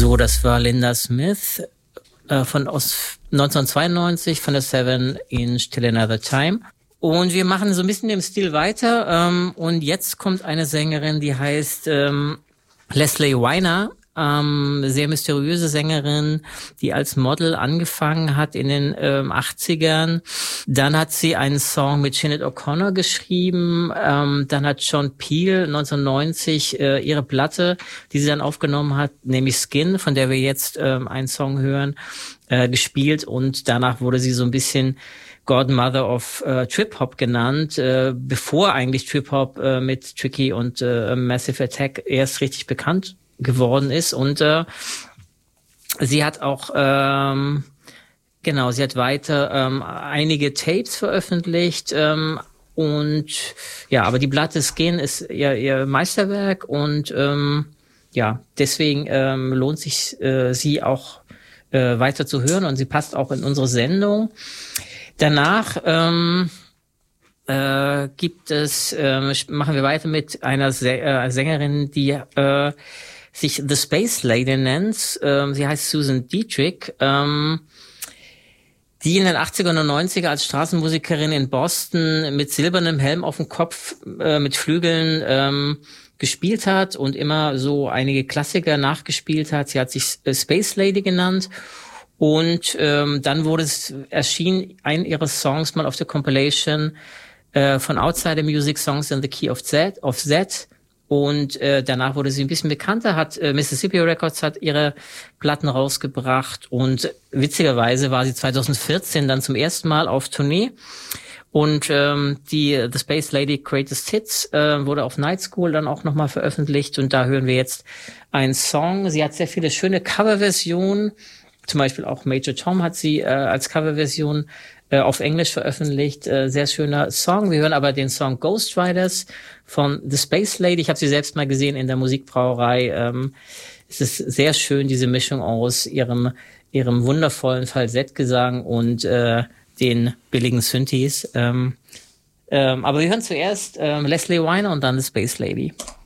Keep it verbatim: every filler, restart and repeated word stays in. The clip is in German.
So, das war Linda Smith äh, von aus neunzehnhundertzweiundneunzig von der Seven Inch Till Another Time. Und wir machen so ein bisschen im Stil weiter. Ähm, und jetzt kommt eine Sängerin, die heißt ähm, Leslie Weiner. Ähm, sehr mysteriöse Sängerin, die als Model angefangen hat in den ähm, achtzigern. Dann hat sie einen Song mit Sinead O'Connor geschrieben. Ähm, dann hat John Peel neunzehnhundertneunzig äh, ihre Platte, die sie dann aufgenommen hat, nämlich Skin, von der wir jetzt ähm, einen Song hören, äh, gespielt. Und danach wurde sie so ein bisschen Godmother of äh, Trip-Hop genannt, äh, bevor eigentlich Trip-Hop äh, mit Tricky und äh, Massive Attack erst richtig bekannt geworden ist. Und äh, sie hat auch ähm, genau, sie hat weiter ähm, einige Tapes veröffentlicht ähm, und ja, aber die Platte Skin ist ihr, ihr Meisterwerk und ähm, ja, deswegen ähm, lohnt sich äh, sie auch äh, weiter zu hören und sie passt auch in unsere Sendung. Danach ähm, äh, gibt es, äh, machen wir weiter mit einer Sä- äh, Sängerin, die äh, sich The Space Lady nennt. Ähm, sie heißt Susan Dietrich, ähm, die in den achtzigern und neunzigern als Straßenmusikerin in Boston mit silbernem Helm auf dem Kopf, äh, mit Flügeln ähm, gespielt hat und immer so einige Klassiker nachgespielt hat. Sie hat sich Space Lady genannt. Und ähm, dann wurde es, erschien ein ihrer Songs mal auf der Compilation äh, von Outsider Music Songs in the Key of Z, of Z. Und äh, danach wurde sie ein bisschen bekannter, hat äh, Mississippi Records hat ihre Platten rausgebracht und witzigerweise war sie zweitausendvierzehn dann zum ersten Mal auf Tournee. Und ähm, die The Space Lady Greatest Hits äh, wurde auf Night School dann auch nochmal veröffentlicht und da hören wir jetzt einen Song. Sie hat sehr viele schöne Coverversionen, zum Beispiel auch Major Tom hat sie äh, als Coverversion äh, auf Englisch veröffentlicht. Äh, sehr schöner Song. Wir hören aber den Song Ghost Riders von The Space Lady. Ich habe sie selbst mal gesehen in der Musikbrauerei. Ähm, es ist sehr schön, diese Mischung aus ihrem ihrem wundervollen Falsettgesang und äh, den billigen Synthes. Ähm, ähm, aber wir hören zuerst ähm, Leslie Weiner und dann The Space Lady.